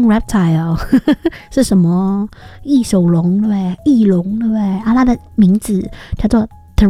reptile 是什么？翼手龙，对不对？翼龙，对不对？啊，它的名字叫做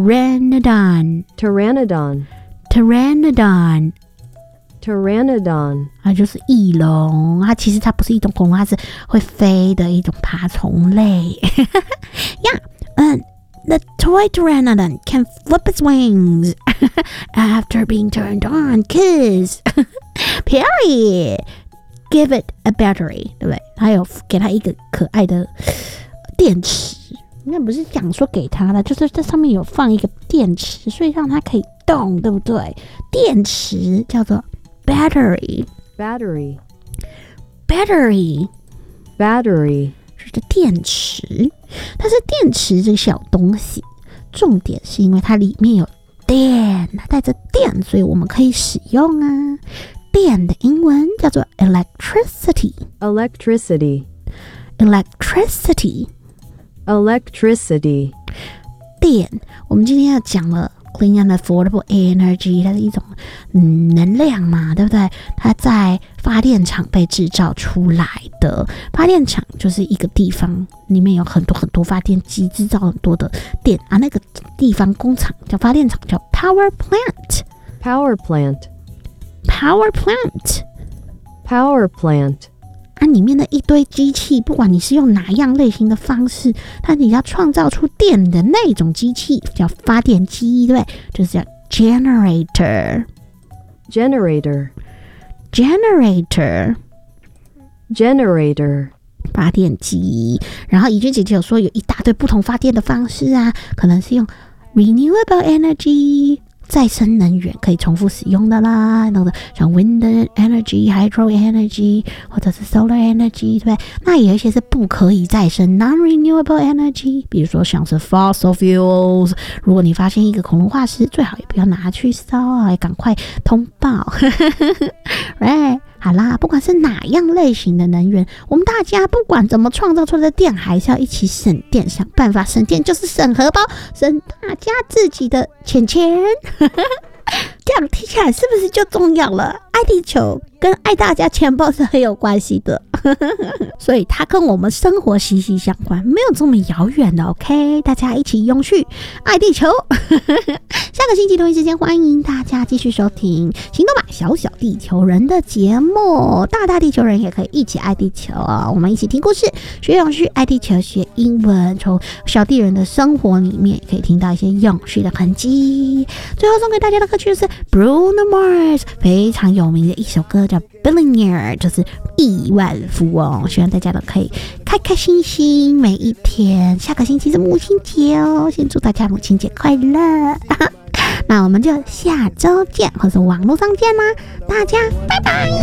Pteranodon。它就是翼龙，它其实它不是一种恐龙，它是会飞的一种爬虫类。The toy pteranodon can flip its wings after being turned on, cause Perry give it a battery， 对不对？还有给它一个可爱的电池，应该不是讲说给它的，就是在上面有放一个电池，所以让它可以动，对不对？电池叫做 battery， 是电池。但是电池这个小东西，重点是因为它里面有电，它带着电，所以我们可以使用啊。电的英文叫做 electricity。电，我们今天要讲了 clean and affordable energy， 它是一种能量嘛，对不对？它在发电厂被制造出来的。发电厂就是一个地方里面有很多很多发电机，制造很多的电啊。那个地方工厂叫发电厂，叫 power plant。啊，里面的一堆机器，不管你是用哪样类型的方式，但你要创造出电的那种机器叫发电机，对不对？就是叫 generator。发电机。然后怡君姐姐有说有一大堆不同发电的方式啊，可能是用 renewable energy，再生能源可以重复使用的啦，像 wind energy、hydro energy 或者是 solar energy， 对不对？那有一些是不可以再生 non-renewable energy， 比如说像是 fossil fuels。如果你发现一个恐龙化石，最好也不要拿去烧啊，赶快通报。right？好啦，不管是哪样类型的能源，我们大家不管怎么创造出来的电，还是要一起省电，想办法省电，就是省荷包，省大家自己的钱。这样听起来是不是就重要了？爱地球跟爱大家钱包是很有关系的。所以它跟我们生活息息相关，没有这么遥远的。 OK， 大家一起永续爱地球。下个星期同一时间，欢迎大家继续收听行动吧小小地球人的节目，大地球人也可以一起爱地球哦。我们一起听故事，学永续，爱地球，学英文，从小地人的生活里面也可以听到一些永续的痕迹。最后送给大家的歌曲是 Bruno Mars 非常有名的一首歌，叫 Billionaire， 就是亿万富翁。希望大家都可以开开心心每一天。下个星期是母亲节哦，先祝大家母亲节快乐。那我们就下周见，或者网络上见啦，大家拜拜。